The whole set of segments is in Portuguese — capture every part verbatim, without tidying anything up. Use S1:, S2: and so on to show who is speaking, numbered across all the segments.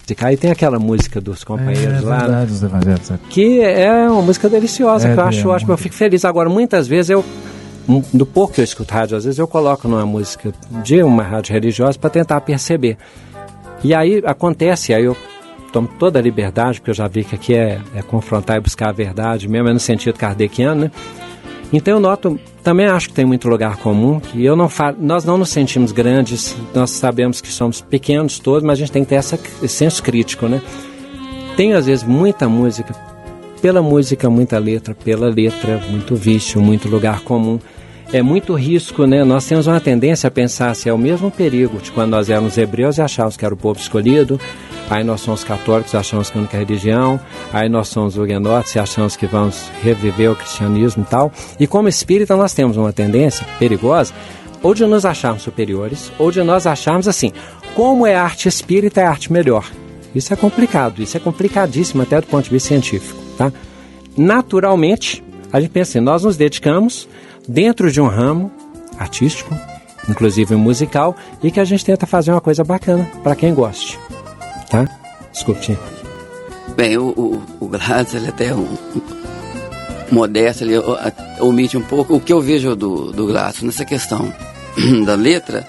S1: Aí tem aquela música dos companheiros
S2: é,
S1: lá,
S2: verdade, né? Os evangelhos, é.
S1: Que é uma música deliciosa,
S2: é,
S1: que eu acho
S2: é,
S1: ótima, eu fico feliz. Agora, muitas vezes eu, do pouco que eu escuto rádio, às vezes eu coloco numa música de uma rádio religiosa para tentar perceber. E aí acontece, aí eu tomo toda a liberdade, porque eu já vi que aqui é, é confrontar e buscar a verdade, mesmo é no sentido kardeciano, né? Então eu noto, também acho que tem muito lugar comum, que eu não falo, nós não nos sentimos grandes, nós sabemos que somos pequenos todos, mas a gente tem que ter essa, esse senso crítico, né? Tem às vezes muita música, pela música, muita letra, pela letra, muito vício, muito lugar comum. É muito risco, né? Nós temos uma tendência a pensar se é o mesmo perigo de quando nós éramos hebreus e achávamos que era o povo escolhido, aí nós somos católicos e achamos que é a única religião, aí nós somos huguenotes e achamos que vamos reviver o cristianismo e tal. E como espírita nós temos uma tendência perigosa, ou de nos acharmos superiores, ou de nós acharmos assim, como é arte espírita, é arte melhor. Isso é complicado, isso é complicadíssimo até do ponto de vista científico, tá? Naturalmente, a gente pensa assim, nós nos dedicamos dentro de um ramo artístico, inclusive musical, e que a gente tenta fazer uma coisa bacana para quem goste, tá? Desculpe.
S3: Bem, o, o, o Gladys, ele até um, um, modesto, ele omite um pouco o que eu vejo do, do Gladys nessa questão da letra.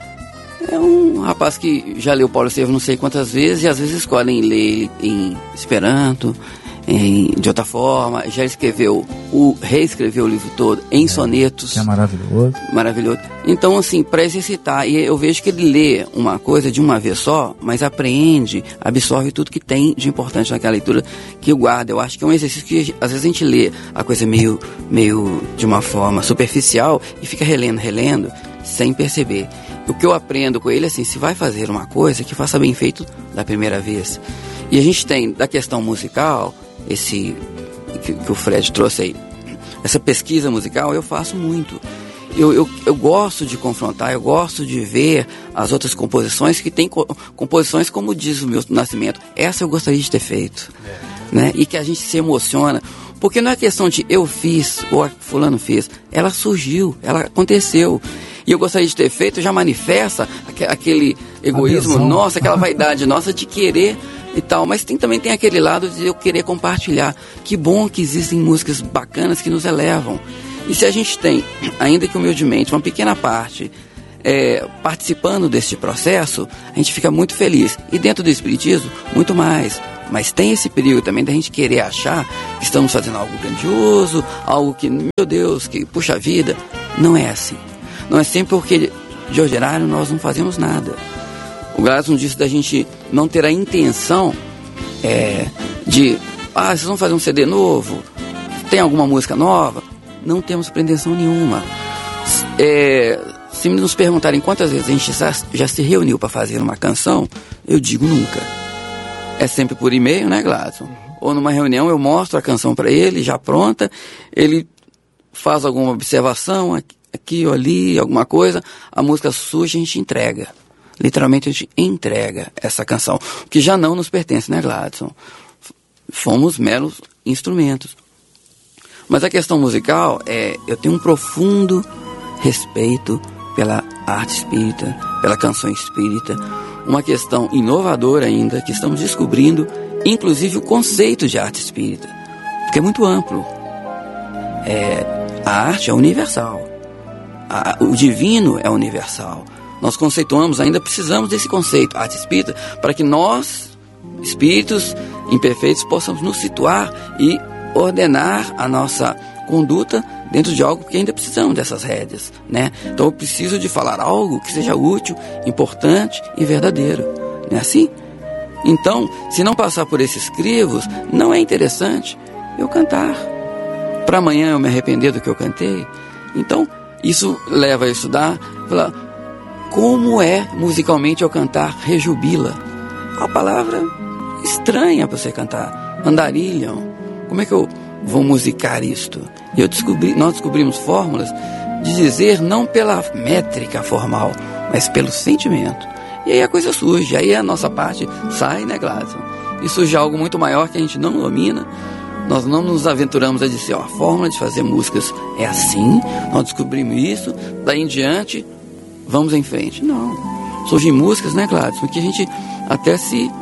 S3: É um rapaz que já leu Paulo Estevam não sei quantas vezes e às vezes escolhem ler ele em Esperanto, Em, de outra forma, já escreveu, o, reescreveu o livro todo em é, sonetos.
S2: Que é maravilhoso.
S3: Maravilhoso. Então, assim, para exercitar, e eu vejo que ele lê uma coisa de uma vez só, mas apreende, absorve tudo que tem de importante naquela leitura que guarda. Eu acho que é um exercício que, às vezes, a gente lê a coisa meio, meio de uma forma superficial e fica relendo, relendo, sem perceber. O que eu aprendo com ele é assim, se vai fazer uma coisa, que faça bem feito da primeira vez. E a gente tem, da questão musical, esse que, que o Fred trouxe aí, essa pesquisa musical eu faço muito. Eu, eu, eu gosto de confrontar, eu gosto de ver as outras composições que tem co- composições como diz o meu Nascimento. Essa eu gostaria de ter feito, é. né? E que a gente se emociona, porque não é questão de eu fiz ou a fulano fez, ela surgiu, ela aconteceu. E eu gostaria de ter feito, já manifesta aquele egoísmo nosso, aquela vaidade nossa de querer e tal, mas tem, também tem aquele lado de eu querer compartilhar. Que bom que existem músicas bacanas que nos elevam. E se a gente tem, ainda que humildemente, uma pequena parte é, participando deste processo, a gente fica muito feliz. E dentro do Espiritismo, muito mais. Mas tem esse perigo também da gente querer achar que estamos fazendo algo grandioso, algo que, meu Deus, que puxa vida. Não é assim. Não é sempre porque de ordinário nós não fazemos nada. O Gladys disse da gente não ter a intenção é, de, ah, vocês vão fazer um C D novo? Tem alguma música nova? Não temos pretensão nenhuma. É, se nos perguntarem quantas vezes a gente já, já se reuniu para fazer uma canção, eu digo nunca. É sempre por e-mail, né, Gladys? Ou numa reunião eu mostro a canção para ele, já pronta, ele faz alguma observação aqui, aqui ou ali, alguma coisa, a música surge e a gente entrega. Literalmente a gente entrega essa canção, que já não nos pertence, né, Gladson? Fomos meros instrumentos. Mas a questão musical é, eu tenho um profundo respeito pela arte espírita, pela canção espírita, uma questão inovadora ainda, que estamos descobrindo, inclusive o conceito de arte espírita, porque é muito amplo. É, a arte é universal, a, o divino é universal. Nós conceituamos, ainda precisamos desse conceito, arte espírita, para que nós, espíritos imperfeitos, possamos nos situar e ordenar a nossa conduta dentro de algo que ainda precisamos dessas rédeas, né? Então eu preciso de falar algo que seja útil, importante e verdadeiro, não é assim? Então, se não passar por esses crivos, não é interessante eu cantar. Para amanhã eu me arrepender do que eu cantei. Então, isso leva a estudar, falar, como é musicalmente eu cantar rejubila? Uma palavra estranha para você cantar. Andarilham. Como é que eu vou musicar isto? E eu descobri, nós descobrimos fórmulas de dizer não pela métrica formal, mas pelo sentimento. E aí a coisa surge, aí a nossa parte sai, né, Gladson? E surge algo muito maior que a gente não domina. Nós não nos aventuramos a dizer, ó, a fórmula de fazer músicas é assim, nós descobrimos isso, daí em diante, vamos em frente. Não. Surgem músicas, né, Gladson, que a gente até se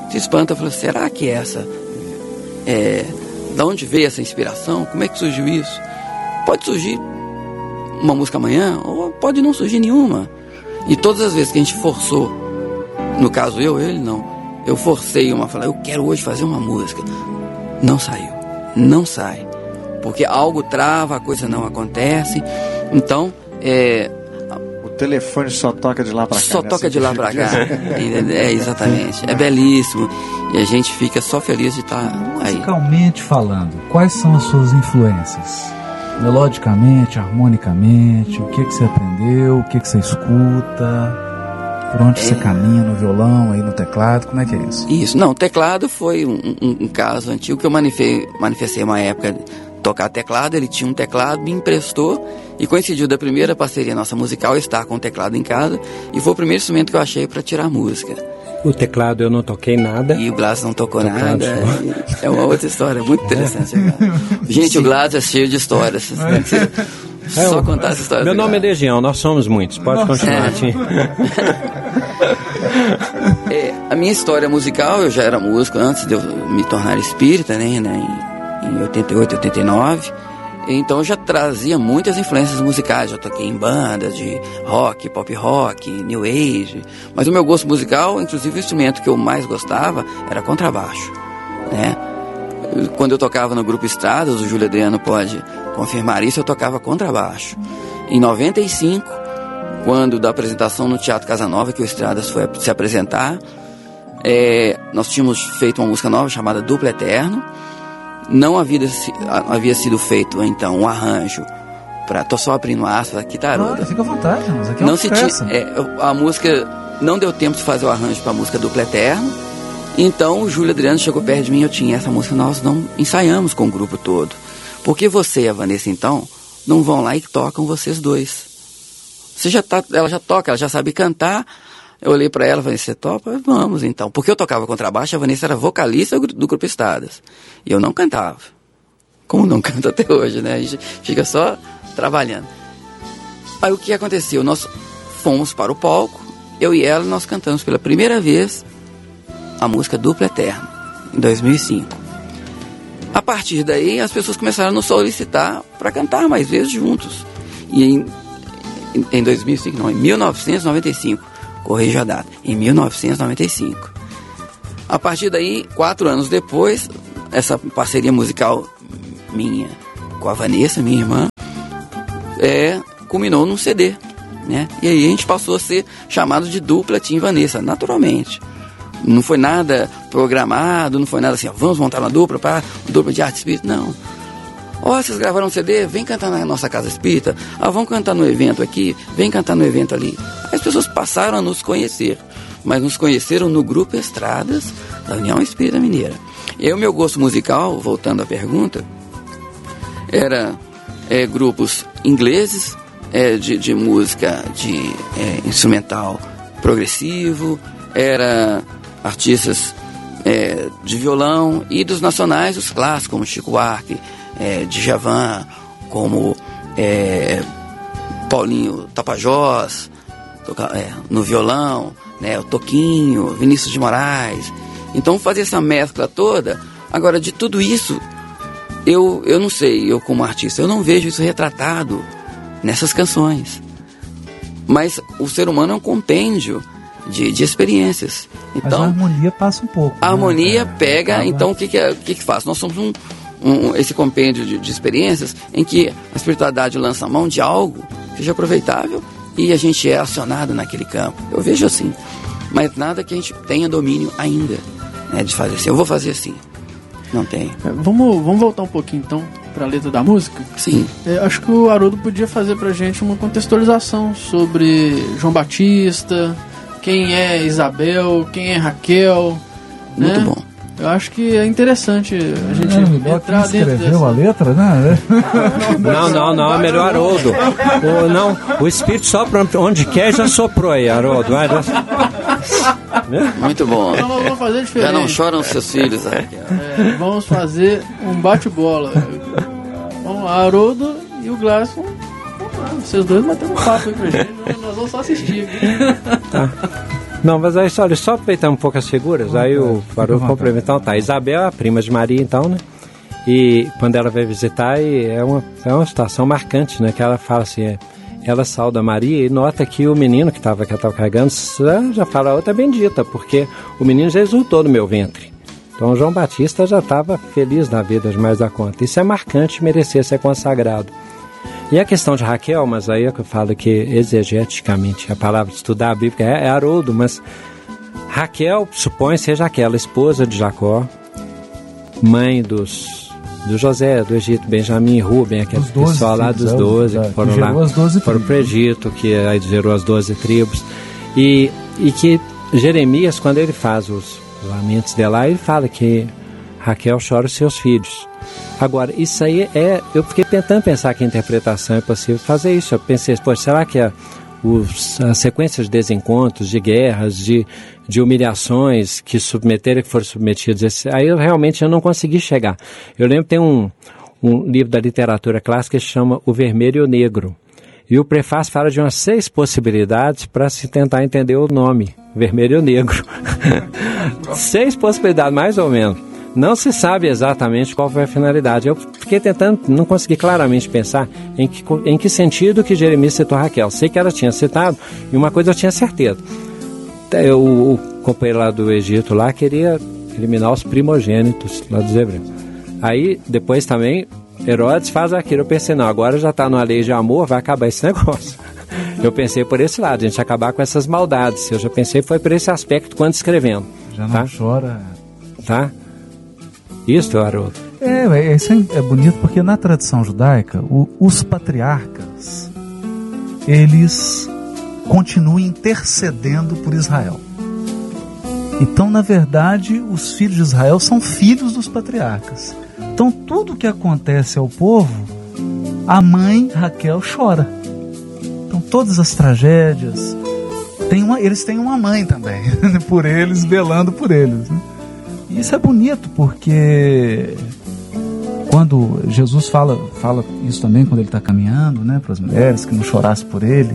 S3: se espanta, fala, será que essa... É, da onde veio essa inspiração? Como é que surgiu isso? Pode surgir uma música amanhã, ou pode não surgir nenhuma. E todas as vezes que a gente forçou, no caso eu, ele não, eu forcei uma, falei, eu quero hoje fazer uma música. Não saiu, não sai. Porque algo trava, a coisa não acontece. Então, é...
S2: o telefone só toca de lá pra cá.
S3: Só né? toca de lá pra cá. É, exatamente. É belíssimo. E a gente fica só feliz de estar aí.
S4: Musicalmente falando, quais são as suas influências? Melodicamente, harmonicamente, o que que você aprendeu, o que que você escuta, por onde é... você caminha no violão, aí no teclado, como é que é isso?
S3: Isso, não, o teclado foi um, um, um caso antigo que eu manifestei, manifestei uma época de tocar teclado, ele tinha um teclado, me emprestou e coincidiu da primeira parceria nossa musical estar com o teclado em casa e foi o primeiro instrumento que eu achei para tirar música. O teclado eu não toquei nada. E o Gladys não tocou teclado nada. É, é uma outra história, muito interessante. É. Gente, Sim. o Gladys é cheio de histórias. É. Só contar essa história. Meu nome é Legião, nós somos muitos. Pode Nossa. continuar, Tim. É, a minha história musical, eu já era músico antes de eu me tornar espírita, né, né, em oitenta e oito, oitenta e nove. Então eu já trazia muitas influências musicais, já toquei em bandas de rock, pop rock, new age, mas o meu gosto musical, inclusive o instrumento que eu mais gostava era contrabaixo, né? Quando eu tocava no grupo Estradas, o Júlio Adriano pode confirmar isso, eu tocava contrabaixo. Em noventa e cinco, quando da apresentação no Teatro Casa Nova, que o Estradas foi se apresentar, é, nós tínhamos feito uma música nova chamada Duplo Eterno. Não havia, havia sido feito, então, um arranjo para... Tô só abrindo aspas aqui, tá, Haroldo?
S4: Claro, fica à vontade, mas aqui é
S3: não
S4: uma
S3: se tinha, é, a música... Não deu tempo de fazer o arranjo para a música Duplo Eterno. Então, o Júlio Adriano chegou perto de mim, eu tinha essa música, nós não ensaiamos com o grupo todo. Porque você e a Vanessa, então, não vão lá e tocam vocês dois. Você já tá, ela já toca, ela já sabe cantar... Eu olhei pra ela e falei, você topa? Vamos então. Porque eu tocava contrabaixo, a Vanessa era vocalista do Grupo Estradas. E eu não cantava. Como não canto até hoje, né? A gente fica só trabalhando. Aí o que aconteceu? Nós fomos para o palco, eu e ela, nós cantamos pela primeira vez a música Duplo Eterno, em dois mil e cinco. A partir daí, as pessoas começaram a nos solicitar para cantar mais vezes juntos. E em, em dois mil e cinco, não, em mil novecentos e noventa e cinco, corrijo a data, em mil novecentos e noventa e cinco. A partir daí, quatro anos depois, essa parceria musical minha com a Vanessa, minha irmã, é, culminou num C D, né? E aí a gente passou a ser chamado de dupla Tim Vanessa, naturalmente. Não foi nada programado, não foi nada assim, ó, vamos montar uma dupla para dupla de arte espírita, não. Ó, oh, vocês gravaram um C D, vem cantar na nossa casa espírita. Ah, vamos cantar no evento aqui, vem cantar no evento ali. Aí as pessoas passaram a nos conhecer, mas nos conheceram no Grupo Estradas da União Espírita Mineira. E o meu gosto musical, voltando à pergunta, era é, grupos ingleses é, de, de música de é, instrumental progressivo, era artistas é, de violão e dos nacionais, os clássicos, como Chico Buarque, É, Djavan, como é, Paulinho Tapajós, toca, é, no violão, né, o Toquinho, Vinícius de Moraes. Então fazer essa mescla toda. Agora, de tudo isso, eu, eu não sei, eu como artista, eu não vejo isso retratado nessas canções. Mas o ser humano é um compêndio de, de experiências. Então,
S4: mas a harmonia passa um pouco.
S3: A né? harmonia
S4: é,
S3: pega, acaba... então o que que, é, o que que faz? Nós somos um Um, esse compêndio de, de experiências em que a espiritualidade lança a mão de algo que seja aproveitável e a gente é acionado naquele campo. Eu vejo assim, mas nada que a gente tenha domínio ainda, né, de fazer assim. Eu vou fazer assim, não tem.
S5: É, vamos, vamos voltar um pouquinho então para a letra da música?
S3: Sim.
S5: É, acho que o Haroldo podia fazer pra gente uma contextualização sobre João Batista, quem é Isabel, quem é Raquel.
S3: Muito
S5: né?
S3: bom.
S5: Eu acho que é interessante a gente
S4: é,
S5: entrar dentro
S4: escreveu
S5: dessa...
S4: a letra, né?
S1: Não, não, não, é melhor Haroldo. O, não, o Espírito sopra onde quer, já soprou aí, Haroldo. Vai, já...
S3: Muito bom.
S5: Então nós vamos fazer diferente.
S3: Já não choram seus filhos, né?
S5: É, vamos fazer um bate-bola. Vamos, Haroldo e o Gladson. Vocês dois batendo um papo aí pra gente. Nós vamos só assistir aqui.
S1: Tá. Não, mas aí, olha, só aproveitando um pouco as figuras, ah, aí o Haroldo complementa. Então, tá, Isabel é a prima de Maria, então, né? E quando ela vai visitar, é uma, é uma situação marcante, né? Que ela fala assim, é, ela sauda Maria e nota que o menino que estava que ela tava carregando já, já fala, a outra é bendita, porque o menino já exultou no meu ventre. Então, João Batista já estava feliz na vida demais da conta. Isso é marcante, merecer ser consagrado. E a questão de Raquel, mas aí é que eu falo que exegeticamente a palavra de estudar a Bíblia é, é Haroldo, mas Raquel supõe seja aquela esposa de Jacó, mãe dos, do José, do Egito, Benjamim e Rubem, aquele pessoal lá dos doze, que foram lá, foram para o Egito, que aí gerou as doze tribos, e, e que Jeremias, quando ele faz os lamentos de lá, ele fala que Raquel chora os seus filhos. Agora, isso aí é... Eu fiquei tentando pensar que a interpretação é possível fazer isso. Eu pensei, pô, será que a, os, as sequências de desencontros, de guerras, de, de humilhações que submeteram, que foram submetidos... Esse, aí eu realmente eu não consegui chegar. Eu lembro que tem um, um livro da literatura clássica que se chama O Vermelho e o Negro. E o prefácio fala de umas seis possibilidades para se tentar entender o nome, Vermelho e o Negro. Seis possibilidades, mais ou menos. Não se sabe exatamente qual foi a finalidade. Eu fiquei tentando, não consegui claramente pensar em que, em que sentido que Jeremias citou Raquel. Sei que ela tinha citado, e uma coisa eu tinha certeza. O, o companheiro lá do Egito lá queria eliminar os primogênitos lá dos hebreus. Aí, depois também, Herodes faz aquilo. Eu pensei, não, agora já está numa lei de amor, vai acabar esse negócio. Eu pensei por esse lado, a gente acabar com essas maldades. Eu já pensei foi por esse aspecto quando escrevendo.
S4: Já não
S1: tá?
S4: chora.
S1: Tá? Isso, Haroldo.
S4: É, isso é, é bonito porque na tradição judaica, o, os patriarcas, eles continuam intercedendo por Israel. Então, na verdade, os filhos de Israel são filhos dos patriarcas. Então, tudo que acontece ao povo, a mãe Raquel chora. Então, todas as tragédias, tem uma, eles têm uma mãe também, por eles, velando por eles, né? E isso é bonito porque quando Jesus fala, fala isso também quando ele está caminhando, né, para as mulheres que não chorassem por ele,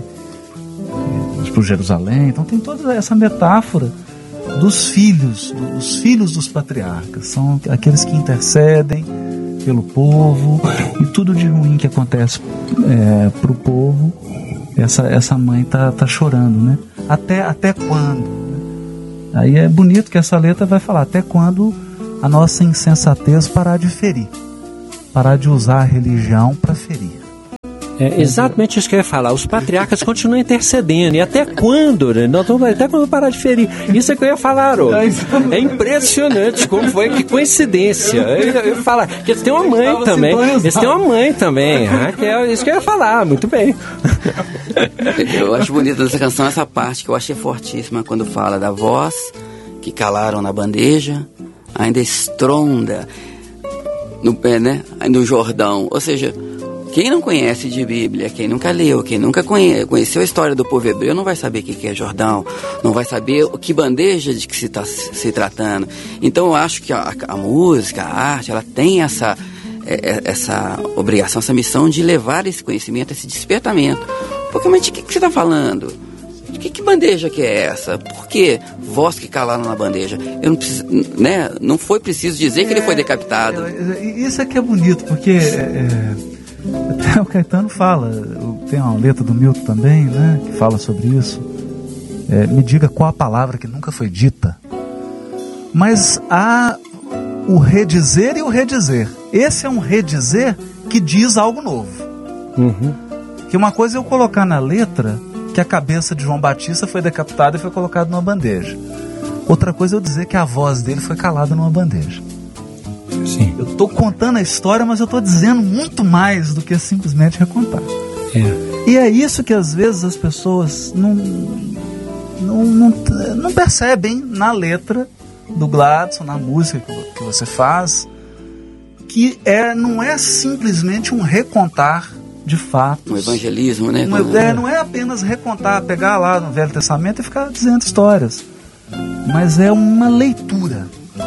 S4: para Jerusalém. Então tem toda essa metáfora dos filhos, dos filhos dos patriarcas. São aqueles que intercedem pelo povo e tudo de ruim que acontece é, para o povo, essa, essa mãe tá, tá chorando, né? Até, até quando? Aí é bonito que essa letra vai falar até quando a nossa insensatez parar de ferir, parar de usar a religião para ferir.
S1: É exatamente isso que eu ia falar. Os patriarcas continuam intercedendo. E até quando, né? Não, até quando parar de ferir. Isso é que eu ia falar, Haroldo. É impressionante como foi, que coincidência. Eu, eu ia falar que eles têm uma mãe também. Eles têm uma mãe também. Ah, que é isso que eu ia falar. Muito bem.
S3: Eu acho bonita dessa canção essa parte que eu achei fortíssima quando fala da voz que calaram na bandeja, ainda estronda no, é, né, no Jordão. Ou seja, quem não conhece de Bíblia, quem nunca leu, quem nunca conhe, conheceu a história do povo hebreu, não vai saber o que é Jordão, não vai saber o que bandeja de que se está se tratando. Então eu acho que a, a música, a arte, ela tem essa, essa obrigação, essa missão de levar esse conhecimento, esse despertamento. Porque, mas de que, que você está falando? De que, que bandeja que é essa? Por que voz que calaram na bandeja? Eu não, preciso, né? Não foi preciso dizer que ele foi decapitado.
S4: É, isso é que é bonito, porque... É, até o Caetano fala, tem uma letra do Milton também, né, que fala sobre isso. É, me diga qual a palavra que nunca foi dita. Mas há o redizer e o redizer. Esse é um redizer que diz algo novo.
S1: Uhum.
S4: Que uma coisa é eu colocar na letra que a cabeça de João Batista foi decapitada e foi colocada numa bandeja. Outra coisa é eu dizer que a voz dele foi calada numa bandeja.
S1: Sim.
S4: Eu estou contando a história, mas eu estou dizendo muito mais do que simplesmente recontar.
S1: É.
S4: E é isso que às vezes as pessoas não, não, não, não percebem na letra do Gladson, na música que você faz, que é, não é simplesmente um recontar de fatos.
S3: Um evangelismo, né?
S4: Um, é, não é apenas recontar, pegar lá no Velho Testamento e ficar dizendo histórias, mas é uma leitura.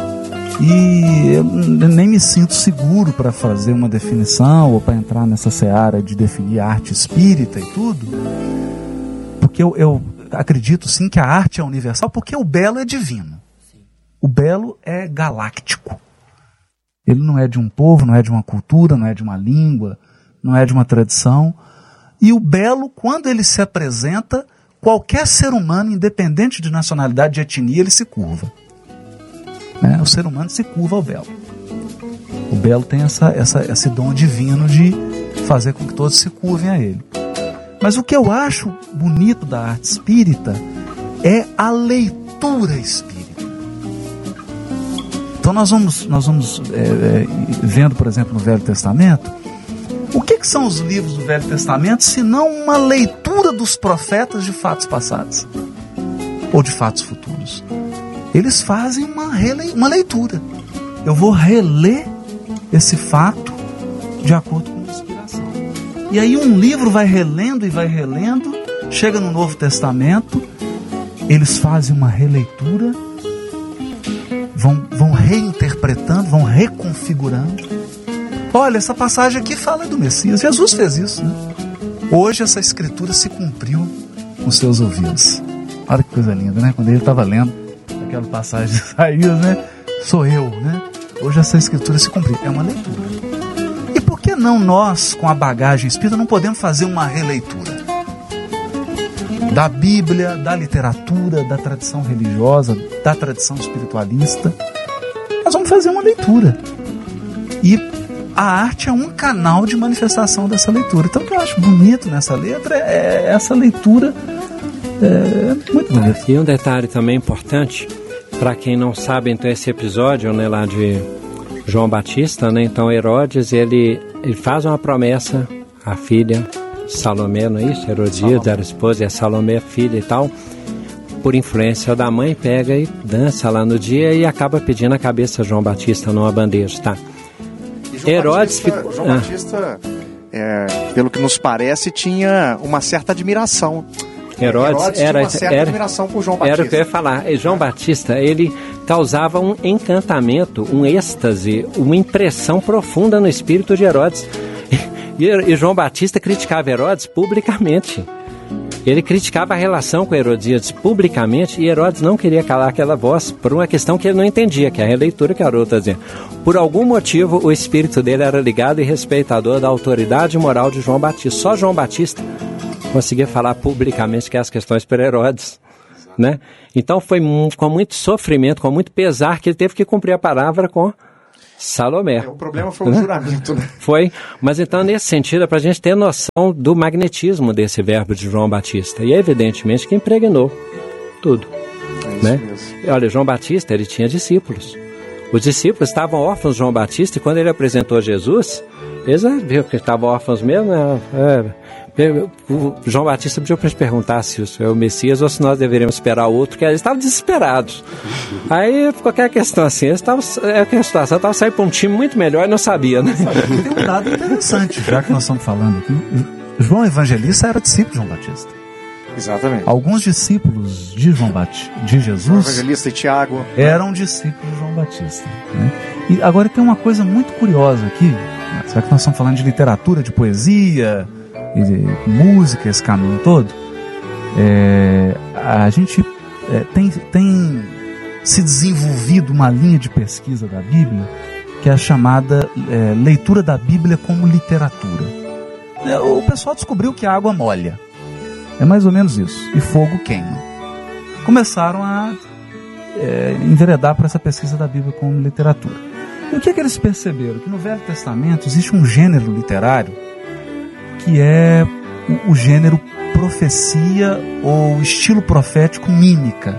S4: E eu nem me sinto seguro para fazer uma definição ou para entrar nessa seara de definir arte espírita e tudo, porque eu, eu, acredito sim que a arte é universal, porque o belo é divino. O belo é galáctico. Ele não é de um povo, não é de uma cultura, não é de uma língua, não é de uma tradição. E o belo, quando ele se apresenta, qualquer ser humano, independente de nacionalidade, de etnia, ele se curva. Né? O ser humano se curva ao belo. O belo tem essa, essa, esse dom divino de fazer com que todos se curvem a ele. Mas o que eu acho bonito da arte espírita é a leitura espírita. Então nós vamos, nós vamos é, é, vendo, por exemplo, no Velho Testamento, o que, que são os livros do Velho Testamento, se não uma leitura dos profetas de fatos passados ou de fatos futuros? Eles fazem uma, rele, uma leitura. Eu vou reler esse fato de acordo com a inspiração. E aí um livro vai relendo e vai relendo, chega no Novo Testamento, eles fazem uma releitura, vão, vão reinterpretando, vão reconfigurando. Olha, essa passagem aqui fala do Messias. Jesus fez isso, né? Hoje essa escritura se cumpriu nos seus ouvidos. Olha que coisa linda, né? Quando ele estava lendo aquela passagem de Isaías, né? Sou eu, né? Hoje essa escritura se cumpriu. É uma leitura. E por que não nós, com a bagagem espírita, não podemos fazer uma releitura da Bíblia, da literatura, da tradição religiosa, da tradição espiritualista? Nós vamos fazer uma leitura. E a arte é um canal de manifestação dessa leitura. Então o que eu acho bonito nessa letra é essa leitura é muito bonita.
S1: E um detalhe também importante, para quem não sabe, então, esse episódio, né, lá de João Batista, né, então Herodes, ele, ele faz uma promessa à filha Salomé, não é isso? Herodíades era esposa e a Salomé filha e tal, por influência da mãe, pega e dança lá no dia e acaba pedindo a cabeça de João Batista numa bandeja, tá?
S2: E João
S1: Herodes
S2: Batista,
S1: ficou...
S2: João
S1: ah.
S2: Batista é, pelo que nos parece, tinha uma certa admiração.
S1: Herodes,
S2: Herodes
S1: era,
S2: tinha uma certa
S1: era,
S2: admiração por João Batista.
S1: Era o que eu ia falar. E João Batista, ele causava um encantamento, um êxtase, uma impressão profunda no espírito de Herodes. E, e João Batista criticava Herodes publicamente. Ele criticava a relação com Herodíades publicamente e Herodes não queria calar aquela voz por uma questão que ele não entendia, que é a releitura que Haroldo está dizendo. Por algum motivo, o espírito dele era ligado e respeitador da autoridade moral de João Batista. Só João Batista conseguia falar publicamente que as questões para Herodes, né? Então foi com muito sofrimento, com muito pesar que ele teve que cumprir a palavra com Salomé.
S2: É, o problema foi o juramento, né?
S1: Foi, mas então nesse sentido é para a gente ter noção do magnetismo desse verbo de João Batista, e é evidentemente que impregnou tudo,
S2: é
S1: né?
S2: Mesmo.
S1: Olha, João Batista, ele tinha discípulos. Os discípulos estavam órfãos de João Batista e quando ele apresentou Jesus, eles viram que estavam órfãos mesmo, né? É, o João Batista pediu para a gente perguntar se é o Messias ou se nós deveríamos esperar outro, que eles estavam desesperados. Aí ficou aquela questão assim, eles estavam, é aquela situação, estavam saindo para um time muito melhor e não sabia, né?
S4: Tem um dado interessante, já que nós estamos falando aqui. João Evangelista era discípulo de João Batista.
S2: Exatamente.
S4: Alguns discípulos de João Batista, de Jesus,
S2: João Evangelista e Tiago,
S4: eram discípulos de João Batista, né? E agora tem uma coisa muito curiosa aqui, já que nós estamos falando de literatura, de poesia, de música, esse caminho todo, é, a gente é, tem, tem se desenvolvido uma linha de pesquisa da Bíblia que é a chamada é, leitura da Bíblia como literatura. É, o pessoal descobriu que a água molha, é mais ou menos isso, e fogo queima. Começaram a é, enveredar para essa pesquisa da Bíblia como literatura. E o que, é que eles perceberam? Que no Velho Testamento existe um gênero literário que é o, o gênero profecia ou estilo profético mímica.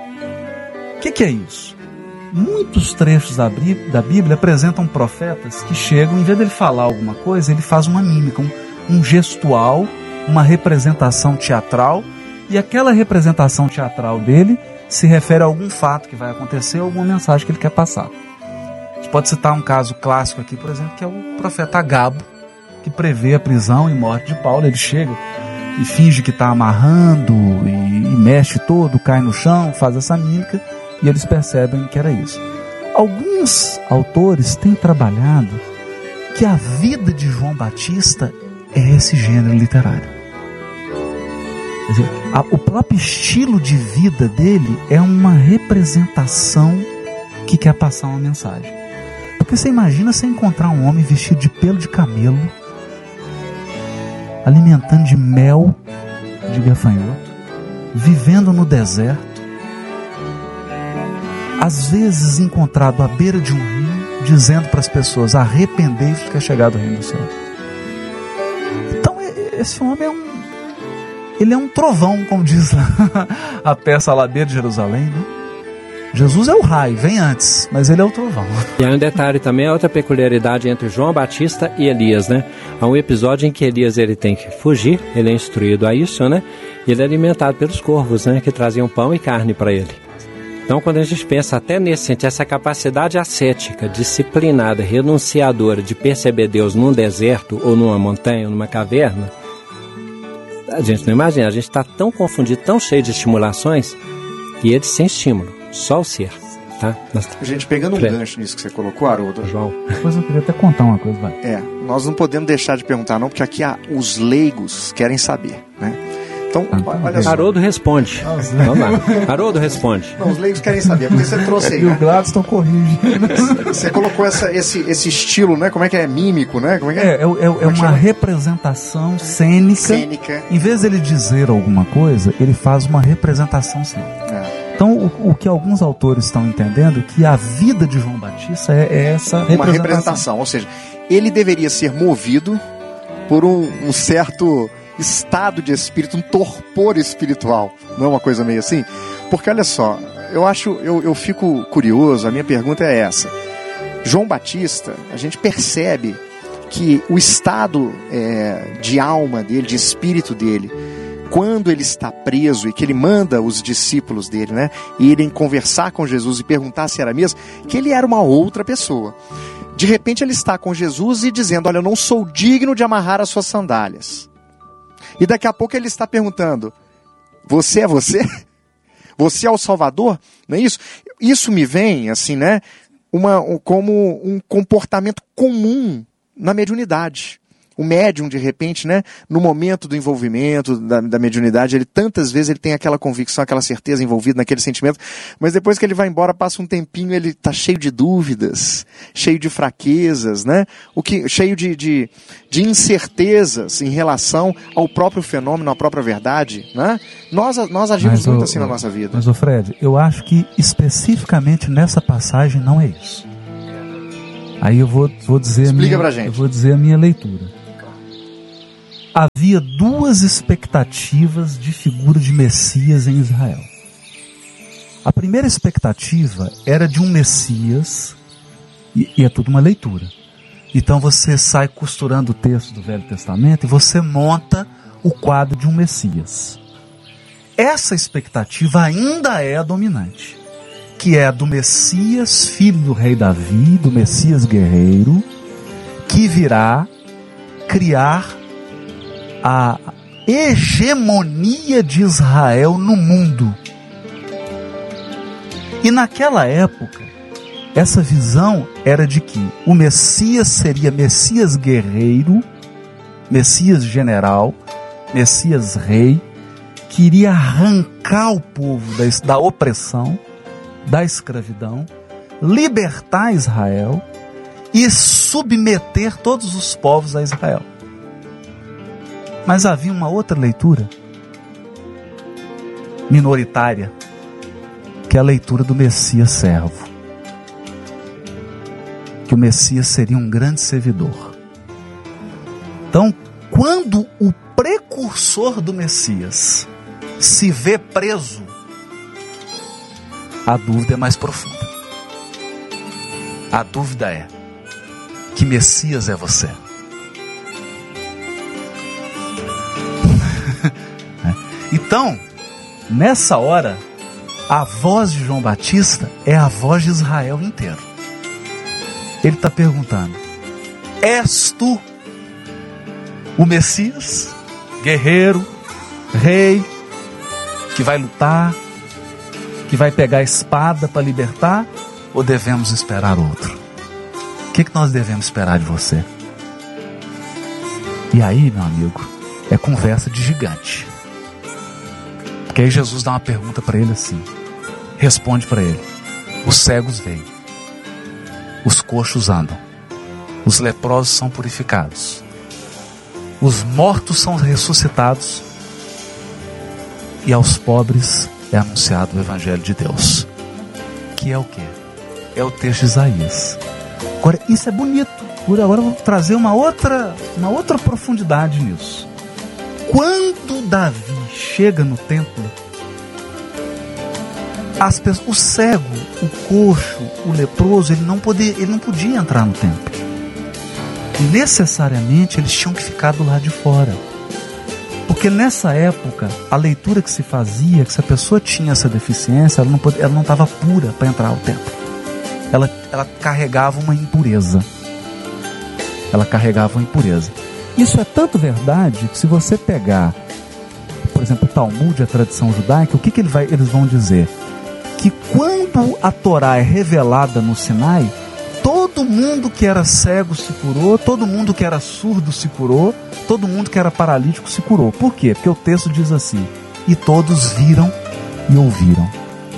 S4: O que, que é isso? Muitos trechos da, da Bíblia apresentam profetas que chegam, em vez de ele falar alguma coisa, ele faz uma mímica, um, um gestual, uma representação teatral, e aquela representação teatral dele se refere a algum fato que vai acontecer, alguma mensagem que ele quer passar. A gente pode citar um caso clássico aqui, por exemplo, que é o profeta Agabo, que prevê a prisão e morte de Paulo. Ele chega e finge que está amarrando e, e mexe todo, cai no chão, faz essa mímica e eles percebem que era isso. Alguns autores têm trabalhado que a vida de João Batista é esse gênero literário. Quer dizer, A, o próprio estilo de vida dele é uma representação que quer passar uma mensagem. Porque você imagina você encontrar um homem vestido de pelo de camelo, alimentando de mel de gafanhoto, vivendo no deserto, às vezes encontrado à beira de um rio, dizendo para as pessoas: arrependei-vos que é chegado o reino do céu. Então esse homem é um ele é um trovão, como diz lá a peça A Ladeira de Jerusalém, né? Jesus é o raio, vem antes, mas ele é o trovão.
S1: E há um detalhe também, outra peculiaridade entre João Batista e Elias, né? Há um episódio em que Elias ele tem que fugir, ele é instruído a isso, né? E ele é alimentado pelos corvos, né? Que traziam pão e carne para ele. Então, quando a gente pensa até nesse sentido, essa capacidade ascética, disciplinada, renunciadora de perceber Deus num deserto ou numa montanha ou numa caverna, a gente não imagina, a gente está tão confundido, tão cheio de estimulações, e ele sem estímulo, só o ser. Tá? Nós...
S2: Gente, pegando um gancho nisso que você colocou, Haroldo,
S4: João, depois eu queria até contar uma coisa, vai.
S2: É, nós não podemos deixar de perguntar não, porque aqui há, os leigos querem saber, né? Então, ah, olha só.
S1: Haroldo responde. Vamos lá. Haroldo responde.
S2: Não, os leigos querem saber, porque você trouxe aí.
S4: E o Gladstone corrige.
S2: Você colocou essa, esse, esse estilo, né? Como é que é? Mímico, né? Como é que é?
S4: É, é, é, é uma representação cênica.
S2: Cênica.
S4: Em vez de ele dizer alguma coisa, ele faz uma representação cênica. É. Então, o, o que alguns autores estão entendendo é que a vida de João Batista é, é essa representação.
S2: Uma representação, ou seja, ele deveria ser movido por um, um certo estado de espírito, um torpor espiritual. Não é uma coisa meio assim? Porque olha só, eu acho, eu, eu fico curioso, a minha pergunta é essa. João Batista, a gente percebe que o estado é, de alma dele, de espírito dele, quando ele está preso e que ele manda os discípulos dele, né, irem conversar com Jesus e perguntar se era mesmo, que ele era uma outra pessoa. De repente ele está com Jesus e dizendo: olha, eu não sou digno de amarrar as suas sandálias. E daqui a pouco ele está perguntando: você é você? Você é o Salvador? Não é isso? Isso me vem, assim, né, uma, um, como um comportamento comum na mediunidade. O médium, de repente, né, no momento do envolvimento da, da mediunidade, ele tantas vezes ele tem aquela convicção, aquela certeza envolvida naquele sentimento, mas depois que ele vai embora, passa um tempinho, ele está cheio de dúvidas, cheio de fraquezas, né, o que, cheio de, de, de incertezas em relação ao próprio fenômeno, à própria verdade, né? Nós, nós agimos
S4: mas,
S2: muito
S4: o,
S2: assim na nossa vida.
S4: Mas, o Fred, eu acho que especificamente nessa passagem não é isso. Aí eu vou, vou dizer
S2: Explica
S4: a minha,
S2: pra gente.
S4: Eu vou dizer a minha leitura. Havia duas expectativas de figura de Messias em Israel. A primeira expectativa era de um Messias, e, e é tudo uma leitura. Então você sai costurando o texto do Velho Testamento e você monta o quadro de um Messias. Essa expectativa ainda é a dominante, que é a do Messias, filho do rei Davi, do Messias guerreiro, que virá criar a hegemonia de Israel no mundo. E naquela época, essa visão era de que o Messias seria Messias guerreiro, Messias general, Messias rei, que iria arrancar o povo da, da opressão, da escravidão, libertar Israel e submeter todos os povos a Israel. Mas havia uma outra leitura minoritária, que é a leitura do Messias servo. Que o Messias seria um grande servidor. Então, quando o precursor do Messias se vê preso, a dúvida é mais profunda. A dúvida é: que Messias é você? Então, nessa hora, a voz de João Batista é a voz de Israel inteiro. Ele está perguntando: és tu o Messias, guerreiro, rei, que vai lutar, que vai pegar a espada para libertar, ou devemos esperar outro? O que, que nós devemos esperar de você? E aí, meu amigo, é conversa de gigante. Porque aí Jesus dá uma pergunta para ele assim, responde para ele: os cegos veem, os coxos andam, os leprosos são purificados, os mortos são ressuscitados, e aos pobres é anunciado o Evangelho de Deus. Que é o quê? É o texto de Isaías. Agora, isso é bonito. Agora eu vou trazer uma outra, uma outra profundidade nisso. Quando Davi chega no templo, as pessoas, o cego, o coxo, o leproso, ele não, poder, ele não podia entrar no templo. Necessariamente eles tinham que ficar do lado de fora. Porque nessa época, a leitura que se fazia, que se a pessoa tinha essa deficiência, ela não podia, ela não estava pura para entrar ao templo. Ela, ela carregava uma impureza. Ela carregava uma impureza. Isso é tanto verdade que se você pegar, por exemplo, o Talmud, a tradição judaica, o que, que ele vai, eles vão dizer? Que quando a Torá é revelada no Sinai, todo mundo que era cego se curou, todo mundo que era surdo se curou, todo mundo que era paralítico se curou. Por quê? Porque o texto diz assim: e todos viram e ouviram.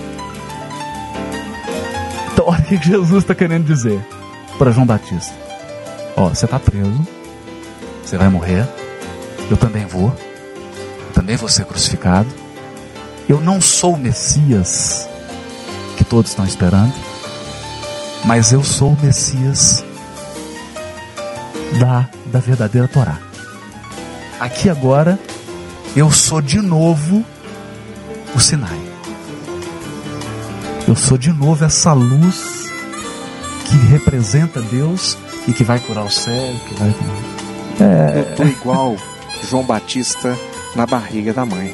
S4: Então olha o que Jesus está querendo dizer para João Batista: ó, você está preso, você vai morrer, eu também vou, eu também vou ser crucificado, eu não sou o Messias que todos estão esperando, mas eu sou o Messias da, da verdadeira Torá. Aqui agora, eu sou de novo o Sinai. Eu sou de novo essa luz que representa Deus e que vai curar o cego, que vai...
S2: É... Eu tô igual João Batista na barriga da mãe.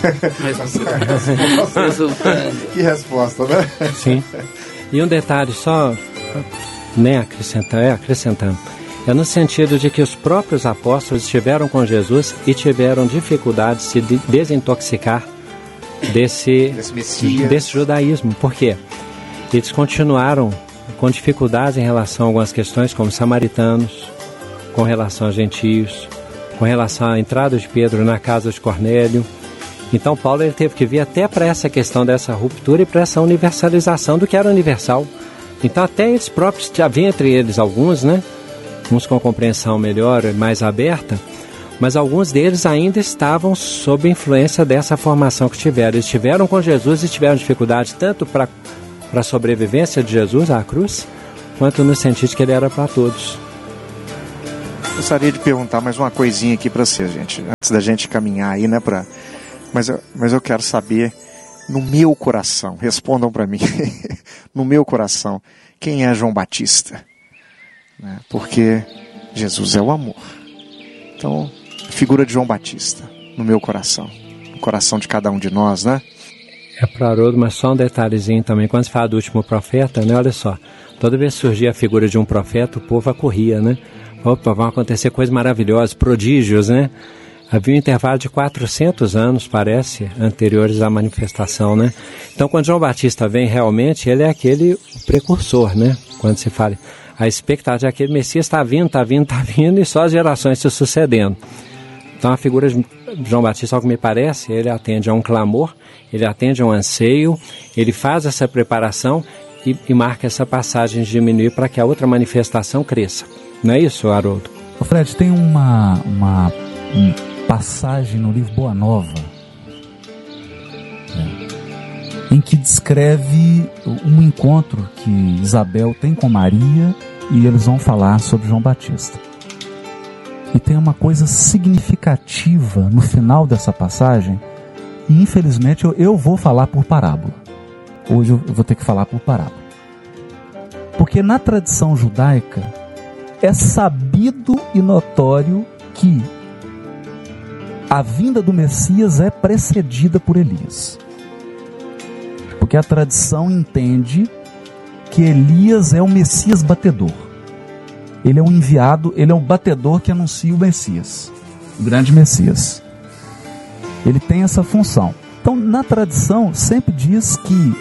S2: Que resposta, né?
S1: Sim. E um detalhe só, né, acrescentando, é, acrescentando, é no sentido de que os próprios apóstolos estiveram com Jesus e tiveram dificuldade de se desintoxicar desse, desse, desse judaísmo. Por quê? Eles continuaram com dificuldades em relação a algumas questões, como samaritanos, com relação a gentios, com relação à entrada de Pedro na casa de Cornélio. Então Paulo ele teve que vir até para essa questão dessa ruptura e para essa universalização do que era universal. Então até eles próprios, havia entre eles alguns, né, uns com compreensão melhor, mais aberta, mas alguns deles ainda estavam sob influência dessa formação que tiveram. Eles estiveram com Jesus e tiveram dificuldade tanto para a sobrevivência de Jesus à cruz, quanto no sentido de que ele era para todos.
S2: Gostaria de perguntar mais uma coisinha aqui para você, gente, antes da gente caminhar aí, né, para... Mas eu, mas eu quero saber, no meu coração, respondam para mim, no meu coração, quem é João Batista? Né? Porque Jesus é o amor. Então, figura de João Batista, no meu coração, no coração de cada um de nós, né?
S1: É para Haroldo, mas só um detalhezinho também, quando se fala do último profeta, né, olha só, toda vez que surgia a figura de um profeta, o povo acorria, né? Opa, vão acontecer coisas maravilhosas, prodígios, né? Havia um intervalo de quatrocentos anos, parece, anteriores à manifestação, né? Então, quando João Batista vem, realmente, ele é aquele precursor, né? Quando se fala, a expectativa é que aquele Messias está vindo, está vindo, está vindo, e só as gerações se sucedendo. Então, a figura de João Batista, ao que me parece, ele atende a um clamor, ele atende a um anseio, ele faz essa preparação e, e marca essa passagem de diminuir para que a outra manifestação cresça. Não é isso, Haroldo?
S4: Ô Fred, tem uma... uma... Um... passagem no livro Boa Nova, é, em que descreve um encontro que Isabel tem com Maria e eles vão falar sobre João Batista. E tem uma coisa significativa no final dessa passagem, e infelizmente eu, eu vou falar por parábola. Hoje eu vou ter que falar por parábola. Porque na tradição judaica é sabido e notório que a vinda do Messias é precedida por Elias. Porque a tradição entende que Elias é o Messias batedor. Ele é um enviado, ele é um batedor que anuncia o Messias, o grande Messias. Ele tem essa função. Então, na tradição, sempre diz que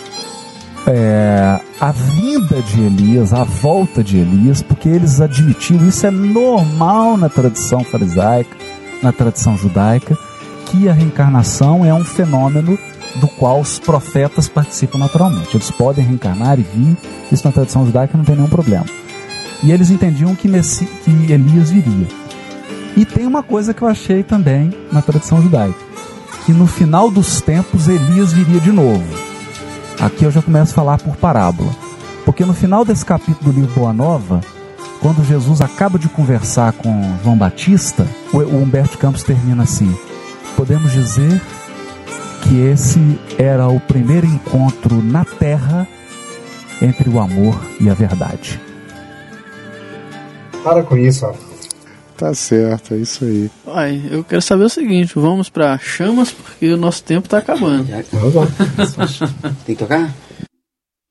S4: é, a vinda de Elias, a volta de Elias, porque eles admitiram, isso é normal na tradição farisaica, na tradição judaica, que a reencarnação é um fenômeno do qual os profetas participam naturalmente. Eles podem reencarnar e vir, isso na tradição judaica não tem nenhum problema. E eles entendiam que, Messi, que Elias viria. E tem uma coisa que eu achei também na tradição judaica, que no final dos tempos Elias viria de novo. Aqui eu já começo a falar por parábola, porque no final desse capítulo do livro Boa Nova, quando Jesus acaba de conversar com João Batista, o Humberto Campos termina assim: podemos dizer que esse era o primeiro encontro na terra entre o amor e a verdade.
S2: Para com isso, ó. Tá certo, é isso aí.
S5: Ai, eu quero saber o seguinte, vamos pra chamas porque o nosso tempo tá acabando.
S3: Tem que tocar?